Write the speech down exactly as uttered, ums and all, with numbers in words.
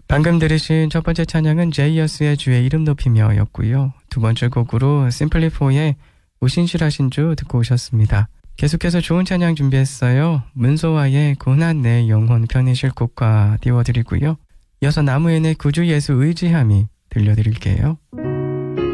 방금 들으신 첫 번째 찬양은 제이어스의 주의 이름 높이며 였고요. 두 번째 곡으로 심플리포의 우신실하신 주 듣고 오셨습니다. 계속해서 좋은 찬양 준비했어요. 문소와의 고난 내 영혼 편이실 곡과 띄워드리고요. 이어서 나무엔의 구주 예수 의지함이 들려드릴게요.